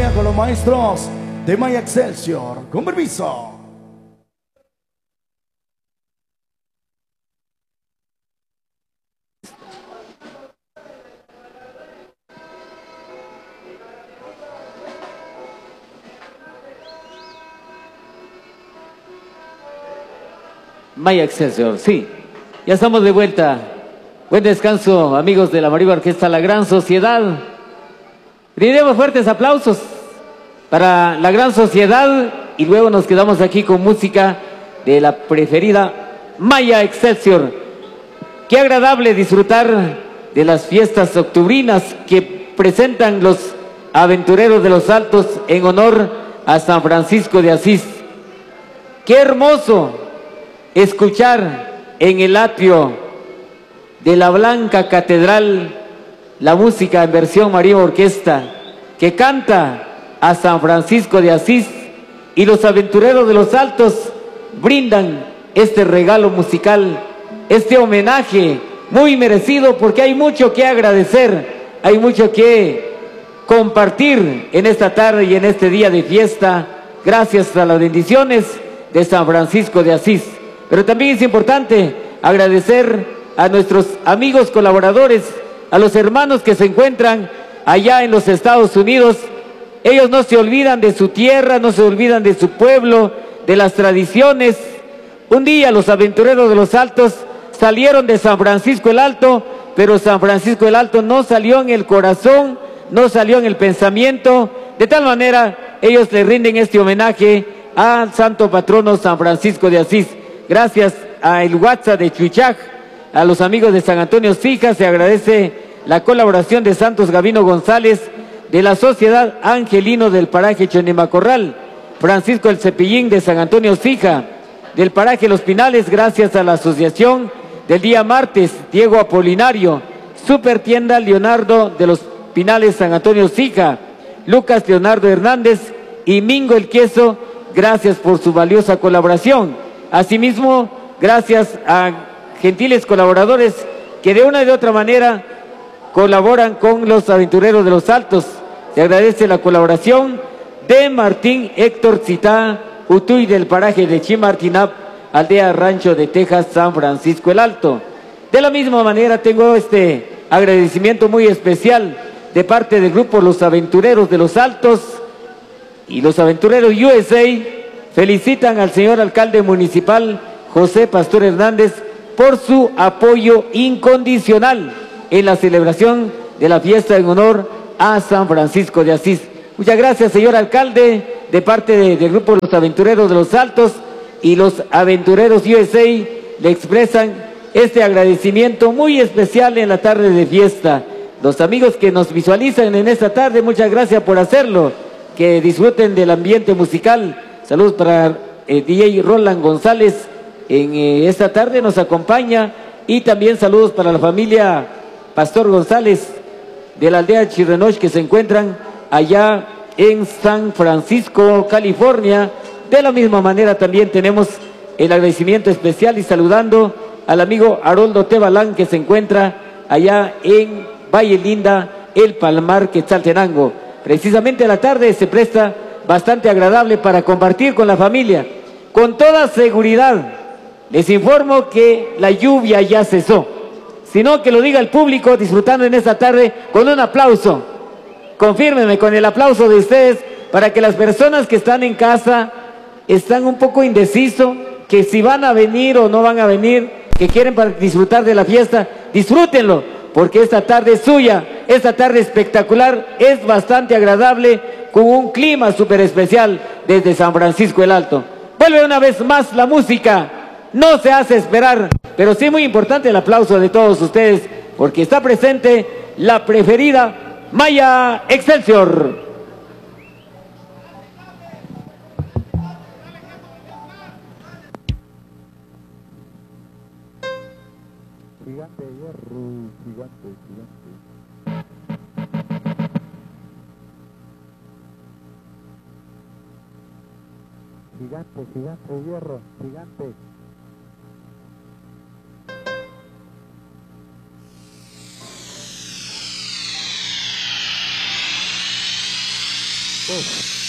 sintonía con los maestros de Maya Excelsior. Con permiso. Maya Excelsior, sí. Ya estamos de vuelta. Buen descanso, amigos de la Marimba Orquesta La Gran Sociedad. Brindemos fuertes aplausos para La Gran Sociedad y luego nos quedamos aquí con música de la preferida Maya Excelsior. Qué agradable disfrutar de las fiestas octubrinas que presentan los aventureros de los Altos en honor a San Francisco de Asís. Qué hermoso escuchar en el atrio de la Blanca Catedral la música en versión Marimba Orquesta que canta a San Francisco de Asís, y los aventureros de los Altos brindan este regalo musical, este homenaje muy merecido, porque hay mucho que agradecer, hay mucho que compartir en esta tarde y en este día de fiesta, gracias a las bendiciones de San Francisco de Asís. Pero también es importante agradecer a nuestros amigos colaboradores, a los hermanos que se encuentran allá en los Estados Unidos. Ellos no se olvidan de su tierra, no se olvidan de su pueblo, de las tradiciones. Un día los aventureros de los Altos salieron de San Francisco el Alto, pero San Francisco el Alto no salió en el corazón, no salió en el pensamiento. De tal manera, ellos le rinden este homenaje al santo patrono San Francisco de Asís. Gracias al WhatsApp de Chuichaj, a los amigos de San Antonio Sija, se agradece la colaboración de Santos Gavino González, de la Sociedad Angelino del paraje Chonemacorral, Francisco el Cepillín de San Antonio Sija, del paraje Los Pinales, gracias a la asociación del día martes, Diego Apolinario, Super Tienda Leonardo de los Pinales San Antonio Sija, Lucas Leonardo Hernández y Mingo el Queso, gracias por su valiosa colaboración. Asimismo, gracias a gentiles colaboradores que de una y de otra manera colaboran con los aventureros de los Altos. Se agradece la colaboración de Martín Héctor Citá Utuy del paraje de Chimartinap, aldea Rancho de Texas, San Francisco el Alto. De la misma manera tengo este agradecimiento muy especial de parte del grupo Los Aventureros de los Altos y los Aventureros USA. Felicitan al señor alcalde municipal José Pastor Hernández por su apoyo incondicional en la celebración de la fiesta en honor a San Francisco de Asís. Muchas gracias, señor alcalde, de parte del grupo Los Aventureros de los Altos y los Aventureros USA le expresan este agradecimiento muy especial en la tarde de fiesta. Los amigos que nos visualizan en esta tarde, muchas gracias por hacerlo, que disfruten del ambiente musical. Saludos para DJ Roland González, en esta tarde nos acompaña, y también saludos para la familia Pastor González de la aldea Chirrenoch, que se encuentran allá en San Francisco, California. De la misma manera también tenemos el agradecimiento especial y saludando al amigo Haroldo Tebalán, que se encuentra allá en Valle Linda, El Palmar, Quetzaltenango. Precisamente la tarde se presta bastante agradable para compartir con la familia. Con toda seguridad les informo que la lluvia ya cesó, sino que lo diga el público disfrutando en esta tarde con un aplauso. Confírmenme con el aplauso de ustedes para que las personas que están en casa están un poco indecisos, que si van a venir o no van a venir, que quieren para disfrutar de la fiesta, disfrútenlo, porque esta tarde es suya, esta tarde espectacular, es bastante agradable, con un clima súper especial desde San Francisco el Alto. Vuelve una vez más la música, no se hace esperar, pero sí muy importante el aplauso de todos ustedes, porque está presente la preferida Maya Excelsior. Gigante hierro, gigante, gigante. Gigante, gigante, hierro, gigante. 2.